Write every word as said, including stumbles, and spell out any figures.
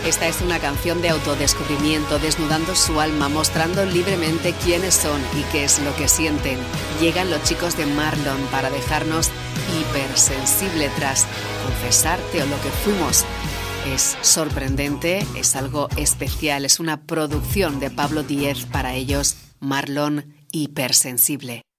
Esta es una canción de autodescubrimiento, desnudando su alma, mostrando libremente quiénes son y qué es lo que sienten. Llegan los chicos de Marlon para dejarnos hipersensible tras confesarte o lo que fuimos. Es sorprendente, es algo especial, es una producción de Pablo Díez para ellos, Marlon, hipersensible.